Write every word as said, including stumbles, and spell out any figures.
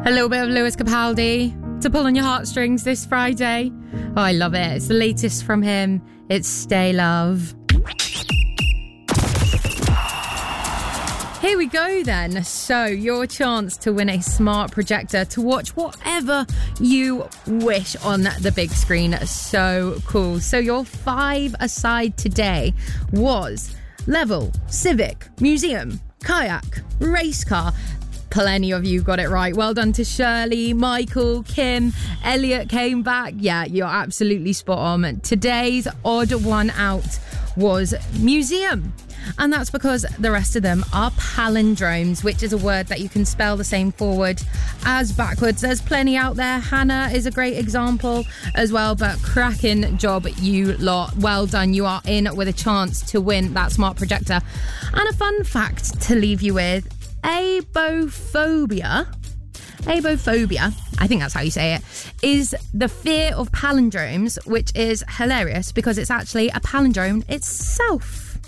A little bit of Lewis Capaldi to pull on your heartstrings this Friday. Oh, I love it. It's the latest from him. It's Stay Love. Here we go then. So, your chance to win a smart projector to watch whatever you wish on the big screen. So cool. So, your five aside today was Level, Civic, Museum, Kayak, Race Car. Plenty of you got it right. Well done to Shirley, Michael, Kim, Elliot came back. Yeah, you're absolutely spot on. Today's odd one out was museum. And that's because the rest of them are palindromes, which is a word that you can spell the same forward as backwards. There's plenty out there. Hannah is a great example as well, but cracking job, you lot. Well done. You are in with a chance to win that smart projector. And a fun fact to leave you with. Abophobia, abophobia, I think that's how you say it, is the fear of palindromes, which is hilarious because it's actually a palindrome itself.